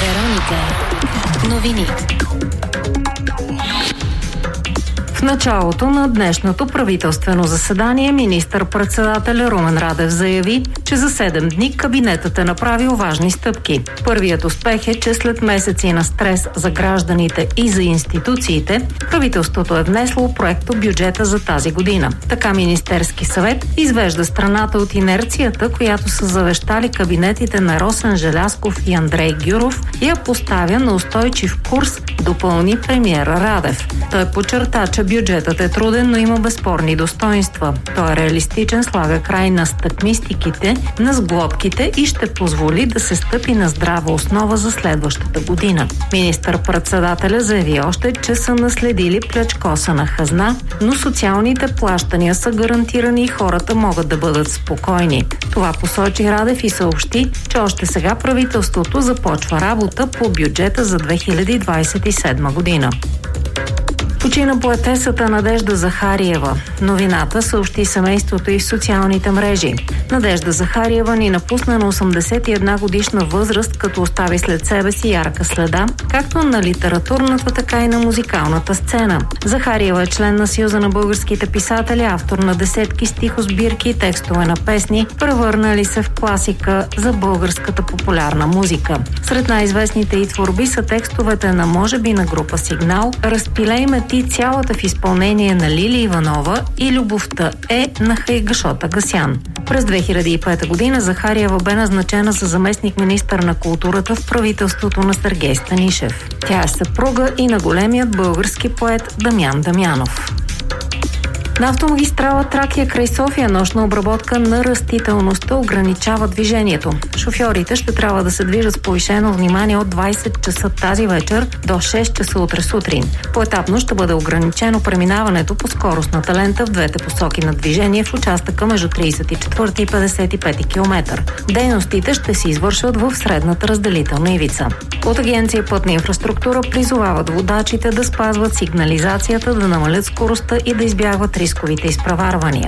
Вероника. Новини. В началото на днешното правителствено заседание министър-председателя Румен Радев заяви, че за 7 дни кабинетът е направил важни стъпки. Първият успех е, че след месеци на стрес за гражданите и за институциите, правителството е внесло проекто бюджета за тази година. Така Министерски съвет извежда страната от инерцията, която са завещали кабинетите на Росен Желязков и Андрей Гюров, и я поставя на устойчив курс, допълни премиера Радев. Той подчерта, че бюджетът е труден, но има безспорни достоинства. Той е реалистичен, слага край на стъкмистиките, на сглобките и ще позволи да се стъпи на здрава основа за следващата година. Министър-председателя заяви още, че са наследили плячкосана хазна, но социалните плащания са гарантирани и хората могат да бъдат спокойни. Това посочи Радев и съобщи, че още сега правителството започва работа по бюджета за 2027 година. Почина поетесата Надежда Захариева. Новината съобщи семейството и в социалните мрежи. Надежда Захариева ни напусна на 81 годишна възраст, като остави след себе си ярка следа, както на литературната, така и на музикалната сцена. Захариева е член на Съюза на българските писатели, автор на десетки стихосбирки и текстове на песни, превърнали се в класика за българската популярна музика. Сред най-известните й творби са текстовете на "Може би" на група Сигнал, "Разпилей ме ти", цялата в изпълнение на Лили Иванова, и "Любовта е" на Хайгашота Гасян. През 2005 година Захариева бе назначена за заместник-министър на културата в правителството на Сергей Станишев. Тя е съпруга и на големият български поет Дамян Дамянов. На автомагистрала Тракия край София нощна обработка на растителността ограничава движението. Шофьорите ще трябва да се движат с повишено внимание от 20 часа тази вечер до 6 часа утре сутрин. Поетапно ще бъде ограничено преминаването по скоростната лента в двете посоки на движение в участъка между 34 и 55 км. Дейностите ще се извършват в средната разделителна ивица. От Агенция Пътна инфраструктура призовават водачите да спазват сигнализацията, да намалят скоростта и да избягват рисковите изпреварвания.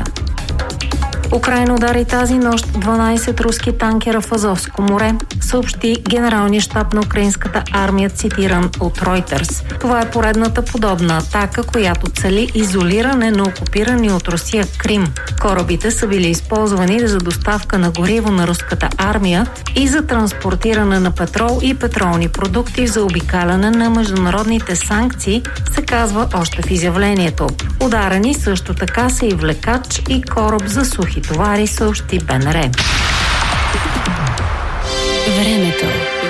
Украйна удари тази нощ 12 руски танкера в Азовско море, съобщи Генералния щаб на украинската армия, цитиран от Reuters. Това е поредната подобна атака, която цели изолиране на окупирани от Русия Крим. Корабите са били използвани за доставка на гориво на руската армия и за транспортиране на петрол и петролни продукти за обикаляне на международните санкции, се казва още в изявлението. Ударени също така са и влекач и кораб за сухи товари, съобщи БНР. Времето.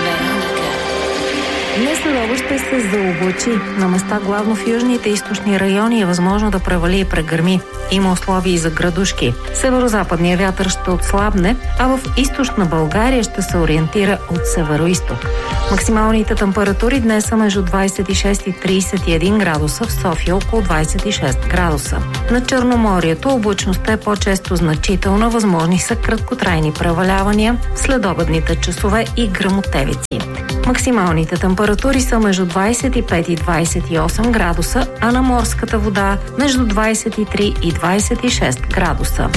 Днес следобед ще се заоблачи. На места главно в южните и източни райони е възможно да превали и прегърми. Има условия и за градушки. Северо-западният вятър ще отслабне, а в източна България ще се ориентира от северо-изток. Максималните температури днес са между 26 и 31 градуса, в София около 26 градуса. На Черноморието облачността е по-често значителна, възможни са краткотрайни превалявания, следобедните часове и гръмотевици. Максималните температури са между 25 и 28 градуса, а на морската вода между 23 и 26 градуса.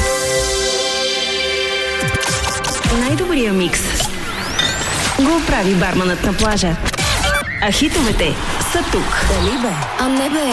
Най-добрият микс го прави барманът на плажа. А хитовете са тук. Дали бе? А не бе.